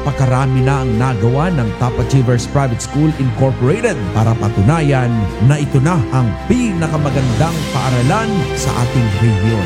napakarami na ang nagawa ng Top Achievers Private School Incorporated para patunayan na ito na ang pinakamagandang paaralan sa ating rehiyon.